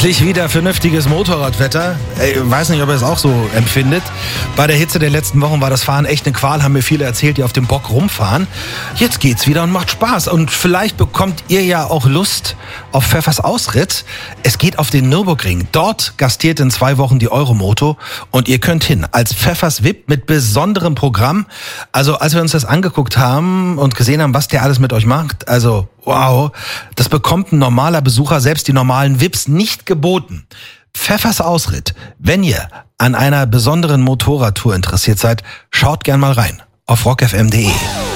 Endlich wieder vernünftiges Motorradwetter. Ich weiß nicht, ob ihr es auch so empfindet. Bei der Hitze der letzten Wochen war das Fahren echt eine Qual, haben mir viele erzählt, die auf dem Bock rumfahren. Jetzt geht's wieder und macht Spaß. Und vielleicht bekommt ihr ja auch Lust auf Pfeffers Ausritt. Es geht auf den Nürburgring. Dort gastiert in 2 Wochen die Euromoto und ihr könnt hin als Pfeffers VIP mit besonderem Programm. Also als wir uns das angeguckt haben und gesehen haben, was der alles mit euch macht, also wow, das bekommt ein normaler Besucher, selbst die normalen VIPs, nicht geboten. Pfeffers Ausritt. Wenn ihr an einer besonderen Motorradtour interessiert seid, schaut gern mal rein auf rockfm.de.